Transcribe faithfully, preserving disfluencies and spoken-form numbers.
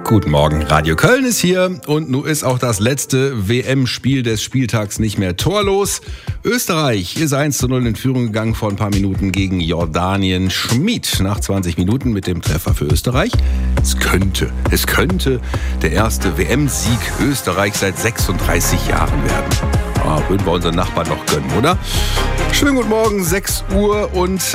Guten Morgen, Radio Köln ist hier und nun ist auch das letzte W M-Spiel des Spieltags nicht mehr torlos. Österreich ist eins zu null in Führung gegangen vor ein paar Minuten gegen Jordanien. Schmid nach zwanzig Minuten mit dem Treffer für Österreich. Es könnte, es könnte der erste W M-Sieg Österreichs seit sechsunddreißig Jahren werden. Ah, würden wir unseren Nachbarn noch gönnen, oder? Schönen guten Morgen, sechs Uhr und